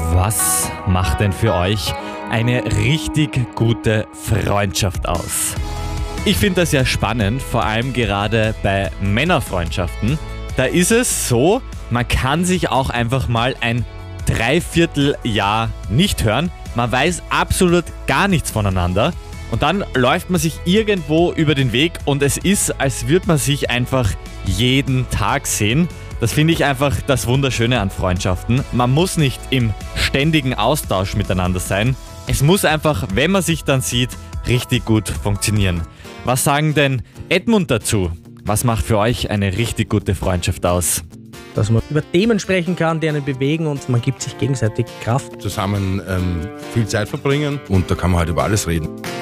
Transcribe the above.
Was macht denn für euch eine richtig gute Freundschaft aus? Ich finde das ja spannend, vor allem gerade bei Männerfreundschaften. Da ist es so, man kann sich auch einfach mal ein Dreivierteljahr nicht hören. Man weiß absolut gar nichts voneinander. Und dann läuft man sich irgendwo über den Weg und es ist, als würde man sich einfach jeden Tag sehen. Das finde ich einfach das Wunderschöne an Freundschaften. Man muss nicht im ständigen Austausch miteinander sein. Es muss einfach, wenn man sich dann sieht, richtig gut funktionieren. Was sagen denn Edmund dazu? Was macht für euch eine richtig gute Freundschaft aus? Dass man über Themen sprechen kann, die einen bewegen und man gibt sich gegenseitig Kraft. Zusammen viel Zeit verbringen und da kann man halt über alles reden.